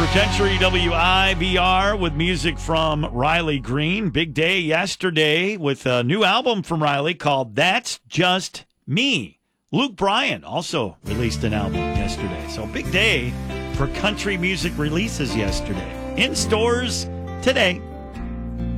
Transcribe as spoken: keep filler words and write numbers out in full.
Country W I V R with music from Riley Green. Big day yesterday with a new album from Riley called That's Just Me. Luke Bryan also released an album yesterday. So big day for country music releases yesterday. In stores today.